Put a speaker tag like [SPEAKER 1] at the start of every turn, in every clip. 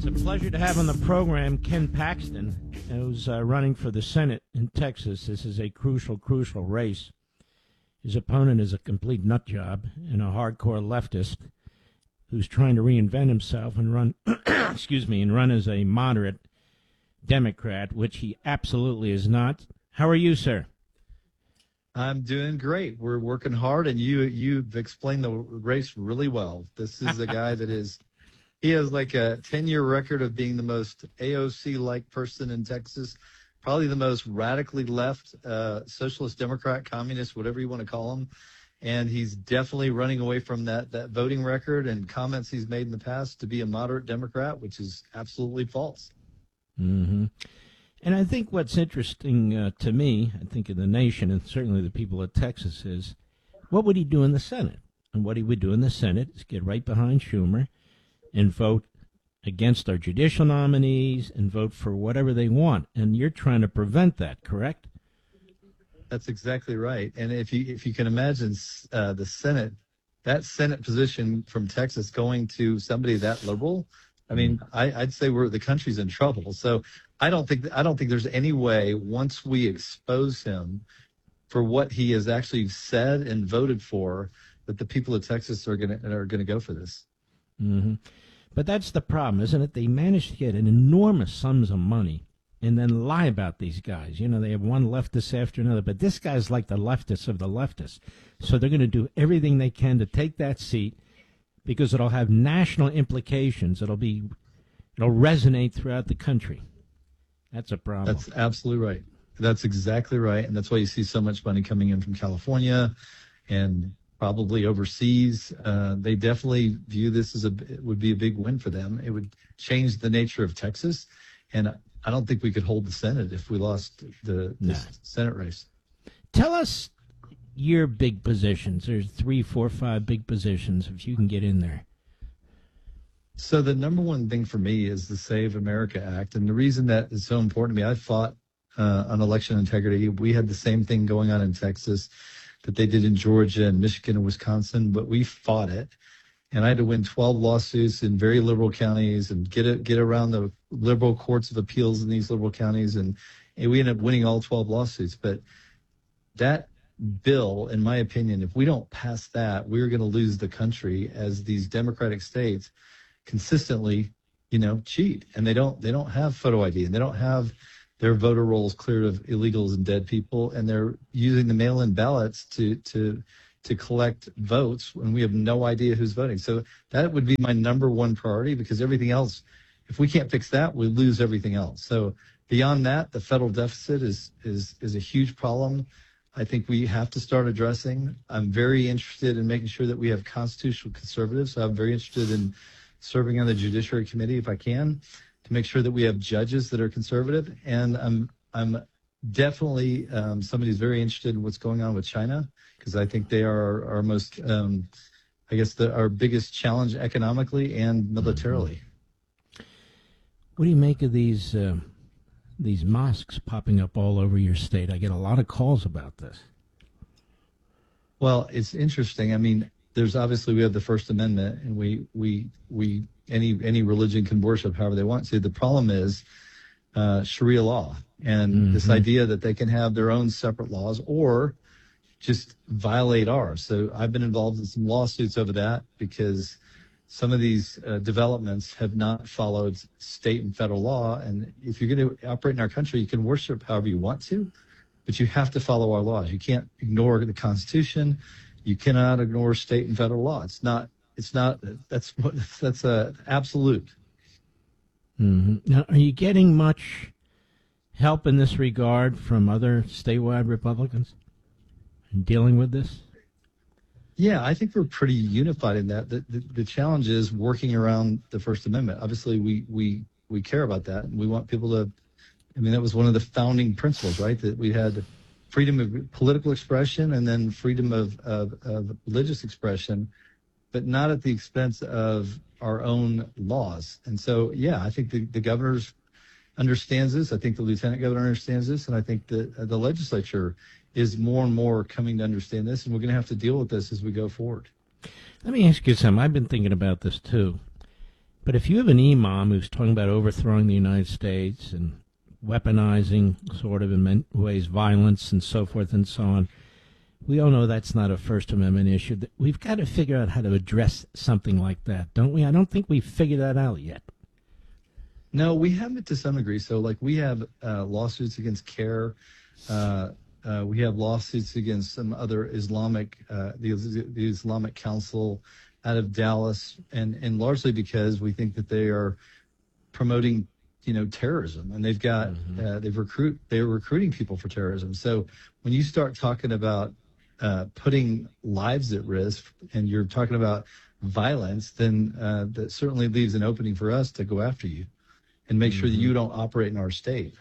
[SPEAKER 1] It's a pleasure to have on the program Ken Paxton, who's running for the Senate in Texas. This is a crucial race. His opponent is a complete nut job and a hardcore leftist who's trying to reinvent himself and run, and run as a moderate Democrat, which he absolutely is not. How are you, sir?
[SPEAKER 2] I'm doing great. We're working hard, and you've explained the race really well. This is a guy he has like a 10-year record of being the most AOC-like person in Texas, probably the most radically left, socialist, Democrat, communist, whatever you want to call him. And he's definitely running away from that voting record and comments he's made in the past to be a moderate Democrat, which is absolutely false.
[SPEAKER 1] Mm-hmm. And I think what's interesting to me, I think in the nation, and certainly the people of Texas, is what would he do in the Senate? And what he would do in the Senate is get right behind Schumer and vote against our judicial nominees and vote for whatever they want. And you're trying to prevent that, correct?
[SPEAKER 2] That's exactly right. And if you can imagine the Senate, that Senate position from Texas going to somebody that liberal, I mean, I'd say the country's in trouble. So I don't think there's any way, once we expose him for what he has actually said and voted for, that the people of Texas are gonna go for this.
[SPEAKER 1] Mm-hmm. But that's the problem, isn't it? They managed to get an enormous sums of money and then lie about these guys. You know, they have one leftist after another, but this guy's like the leftist of the leftists. So they're going to do everything they can to take that seat because it'll have national implications. It'll resonate throughout the country. That's a problem.
[SPEAKER 2] That's absolutely right. That's exactly right. And that's why you see so much money coming in from California and probably overseas. They definitely view this as it would be a big win for them. It would change the nature of Texas. And I don't think we could hold the Senate if we lost the Senate race.
[SPEAKER 1] Tell us your big positions. There's 3, 4, 5 big positions, if you can get in there.
[SPEAKER 2] So the number one thing for me is the Save America Act. And the reason that is so important to me, I fought on election integrity. We had the same thing going on in Texas that they did in Georgia and Michigan and Wisconsin, but we fought it. And I had to win 12 lawsuits in very liberal counties and get around the liberal courts of appeals in these liberal counties. And we ended up winning all 12 lawsuits. But that bill, in my opinion, if we don't pass that, we're going to lose the country as these Democratic states consistently, cheat. And they don't have photo ID, and they don't have their voter rolls cleared of illegals and dead people, and they're using the mail-in ballots to collect votes when we have no idea who's voting. So that would be my number one priority, because everything else, if we can't fix that, we lose everything else. So beyond that, the federal deficit is a huge problem. I think we have to start addressing. I'm very interested in making sure that we have constitutional conservatives. So I'm very interested in serving on the Judiciary Committee if I can, to make sure that we have judges that are conservative. And I'm definitely somebody who's very interested in what's going on with China, because I think they are our most, our biggest challenge economically and militarily.
[SPEAKER 1] What do you make of these mosques popping up all over your state? I get a lot of calls about this.
[SPEAKER 2] Well, it's interesting. I mean, there's obviously, we have the First Amendment, and we any religion can worship however they want to. The problem is Sharia law and this idea that they can have their own separate laws or just violate ours. So I've been involved in some lawsuits over that, because some of these developments have not followed state and federal law. And if you're going to operate in our country, you can worship however you want to, but you have to follow our laws. You can't ignore the Constitution. You cannot ignore state and federal law. That's a absolute.
[SPEAKER 1] Mm-hmm. Now, are you getting much help in this regard from other statewide Republicans in dealing with this?
[SPEAKER 2] Yeah, I think we're pretty unified in that. The challenge is working around the First Amendment. Obviously, we care about that, and we want people to. I mean, that was one of the founding principles, right? That we had freedom of political expression and then freedom of religious expression, but not at the expense of our own laws. And so, yeah, I think the governor understands this. I think the lieutenant governor understands this. And I think that the legislature is more and more coming to understand this. And we're going to have to deal with this as we go forward.
[SPEAKER 1] Let me ask you something. I've been thinking about this, too. But if you have an imam who's talking about overthrowing the United States and weaponizing, sort of in many ways, violence and so forth and so on, we all know that's not a First Amendment issue. We've got to figure out how to address something like that, don't we? I don't think we've figured that out yet.
[SPEAKER 2] No, we haven't to some degree. So, like, we have lawsuits against CAIR. We have lawsuits against some other Islamic, the Islamic Council out of Dallas, and largely because we think that they are promoting, terrorism, and they've got they're recruiting people for terrorism. So when you start talking about putting lives at risk, and you're talking about violence, then that certainly leaves an opening for us to go after you and make sure that you don't operate in our state.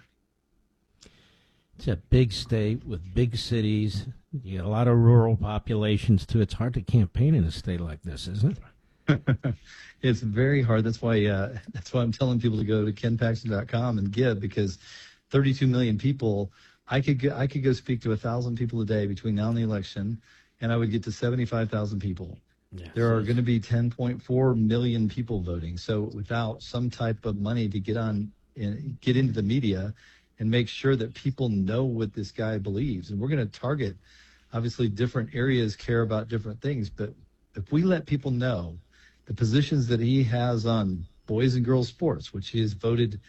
[SPEAKER 1] It's a big state with big cities. You got a lot of rural populations, too. It's hard to campaign in a state like this, isn't it?
[SPEAKER 2] It's very hard. That's why I'm telling people to go to kenpaxton.com and give, because 32 million people, I could go speak to 1,000 people a day between now and the election, and I would get to 75,000 people. Yeah, there are going to be 10.4 million people voting. So without some type of money to get into the media and make sure that people know what this guy believes. And we're going to target, obviously, different areas care about different things. But if we let people know the positions that he has on boys and girls sports, which he's voted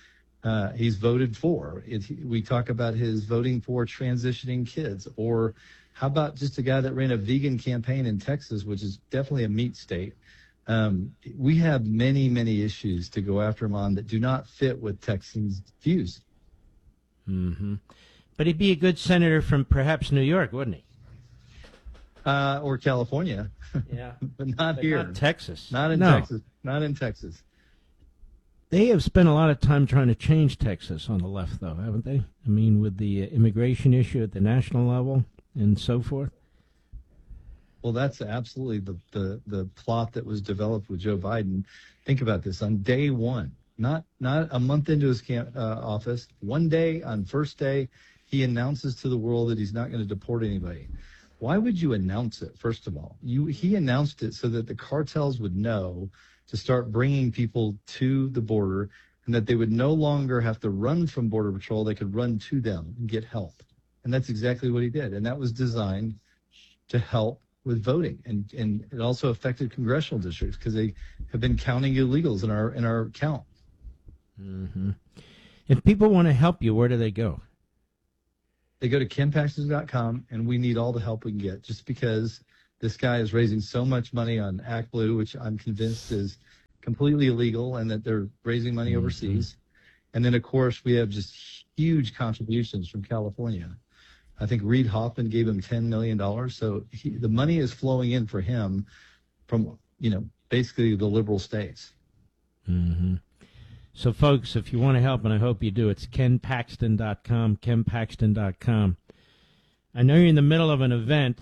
[SPEAKER 2] for. We talk about his voting for transitioning kids, or how about just a guy that ran a vegan campaign in Texas, which is definitely a meat state. We have many, many issues to go after him on that do not fit with Texans' views.
[SPEAKER 1] Mm-hmm. But he'd be a good senator from perhaps New York, wouldn't he?
[SPEAKER 2] Or California.
[SPEAKER 1] Yeah.
[SPEAKER 2] But not here.
[SPEAKER 1] Not Texas.
[SPEAKER 2] Not in Texas. Not in Texas.
[SPEAKER 1] They have spent a lot of time trying to change Texas on the left, though, haven't they? I mean, with the immigration issue at the national level and so forth.
[SPEAKER 2] Well, that's absolutely the plot that was developed with Joe Biden. Think about this. On day one, not a month into his office, one day, on first day, he announces to the world that he's not going to deport anybody. Why would you announce it, first of all? He announced it so that the cartels would know to start bringing people to the border, and that they would no longer have to run from Border Patrol. They could run to them and get help. And that's exactly what he did. And that was designed to help with voting. And it also affected congressional districts because they have been counting illegals in our count.
[SPEAKER 1] Mm-hmm. If people want to help you, where do they go?
[SPEAKER 2] They go to kenpaxton.com, and we need all the help we can get, just because this guy is raising so much money on ActBlue, which I'm convinced is completely illegal, and that they're raising money overseas. And then, of course, we have just huge contributions from California. I think Reid Hoffman gave him $10 million. So the money is flowing in for him from, basically the liberal states.
[SPEAKER 1] Mm-hmm. So, folks, if you want to help, and I hope you do, it's kenpaxton.com, kenpaxton.com. I know you're in the middle of an event.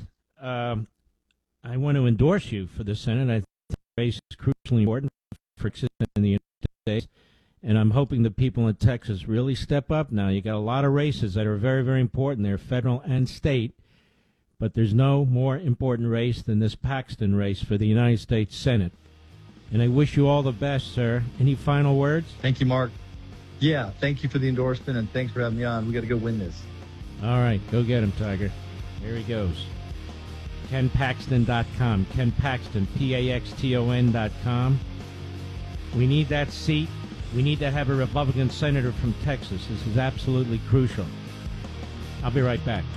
[SPEAKER 1] I want to endorse you for the Senate. I think the race is crucially important for in the United States, and I'm hoping the people in Texas really step up now. You got a lot of races that are very, very important. They're federal and state, but there's no more important race than this Paxton race for the United States Senate. And I wish you all the best, sir. Any final words?
[SPEAKER 2] Thank you, Mark. Yeah, thank you for the endorsement, and thanks for having me on. We got to go win this.
[SPEAKER 1] All right, go get him, Tiger. Here he goes. KenPaxton.com. Ken Paxton, PAXTON.com. We need that seat. We need to have a Republican senator from Texas. This is absolutely crucial. I'll be right back.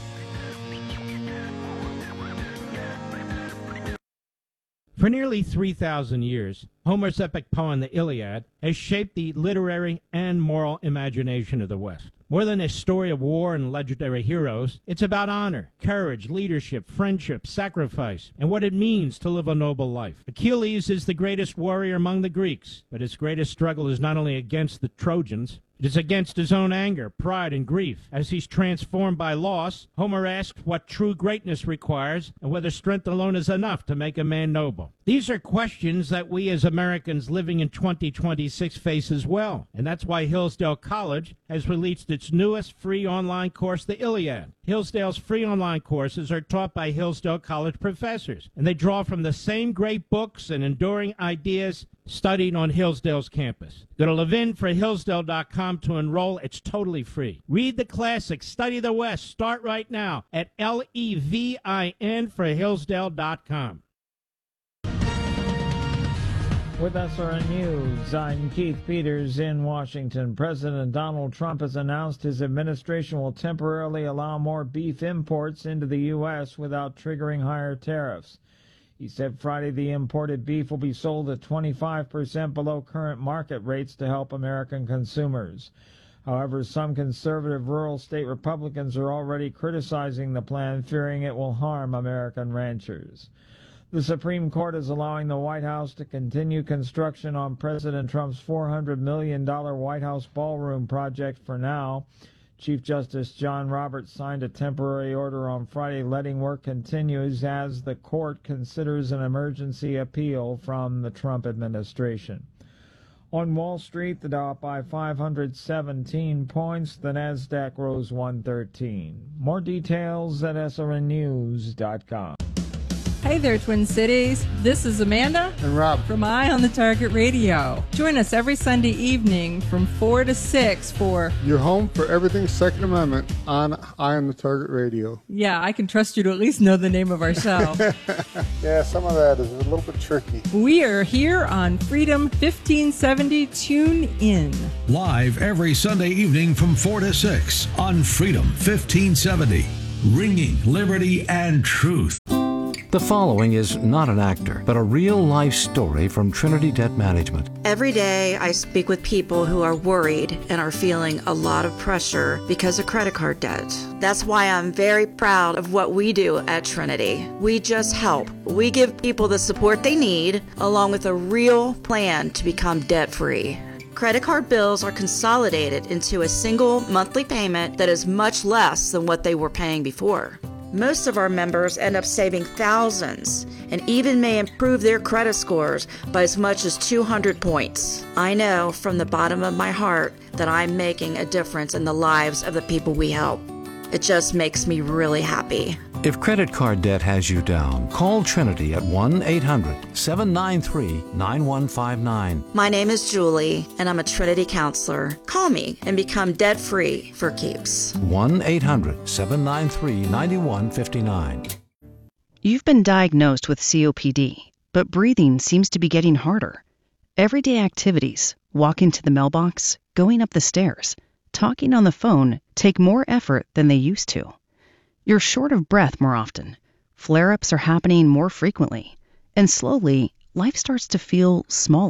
[SPEAKER 1] For nearly 3,000 years, Homer's epic poem, the Iliad, has shaped the literary and moral imagination of the West. More than a story of war and legendary heroes, it's about honor, courage, leadership, friendship, sacrifice, and what it means to live a noble life. Achilles is the greatest warrior among the Greeks, but his greatest struggle is not only against the Trojans, it is against his own anger, pride, and grief. As he's transformed by loss, Homer asks what true greatness requires and whether strength alone is enough to make a man noble. These are questions that we as Americans living in 2026 face as well, and that's why Hillsdale College has released its newest free online course, The Iliad. Hillsdale's free online courses are taught by Hillsdale College professors, and they draw from the same great books and enduring ideas studied on Hillsdale's campus. Go to levinforhillsdale.com to enroll. It's totally free. Read the classics, study the West. Start right now at LEVIN for Hillsdale.com.
[SPEAKER 3] With SRN News, I'm Keith Peters in Washington. President Donald Trump has announced his administration will temporarily allow more beef imports into the U.S. without triggering higher tariffs. He said Friday the imported beef will be sold at 25% below current market rates to help American consumers. However, some conservative rural state Republicans are already criticizing the plan, fearing it will harm American ranchers. The Supreme Court is allowing the White House to continue construction on President Trump's $400 million White House ballroom project for now. Chief Justice John Roberts signed a temporary order on Friday letting work continues as the court considers an emergency appeal from the Trump administration. On Wall Street, the Dow up by 517 points. The Nasdaq rose 113. More details at srnnews.com.
[SPEAKER 4] Hey there, Twin Cities. This is Amanda
[SPEAKER 5] and Rob
[SPEAKER 4] from Eye on the Target Radio. Join us every Sunday evening from 4 to 6 for
[SPEAKER 5] your home for everything Second Amendment on Eye on the Target Radio.
[SPEAKER 4] Yeah, I can trust you to at least know the name of our show.
[SPEAKER 5] Yeah, some of that is a little bit tricky.
[SPEAKER 4] We are here on Freedom 1570. Tune in.
[SPEAKER 6] Live every Sunday evening from 4 to 6 on Freedom 1570. Ringing liberty and truth.
[SPEAKER 7] The following is not an actor, but a real-life story from Trinity Debt Management.
[SPEAKER 8] Every day I speak with people who are worried and are feeling a lot of pressure because of credit card debt. That's why I'm very proud of what we do at Trinity. We just help. We give people the support they need, along with a real plan to become debt-free. Credit card bills are consolidated into a single monthly payment that is much less than what they were paying before. Most of our members end up saving thousands and even may improve their credit scores by as much as 200 points. I know from the bottom of my heart that I'm making a difference in the lives of the people we help. It just makes me really happy.
[SPEAKER 7] If credit card debt has you down, call Trinity at 1-800-793-9159.
[SPEAKER 8] My name is Julie, and I'm a Trinity counselor. Call me and become debt-free for keeps.
[SPEAKER 7] 1-800-793-9159.
[SPEAKER 9] You've been diagnosed with COPD, but breathing seems to be getting harder. Everyday activities, walking to the mailbox, going up the stairs, talking on the phone take more effort than they used to. You're short of breath more often. Flare-ups are happening more frequently. And slowly, life starts to feel smaller.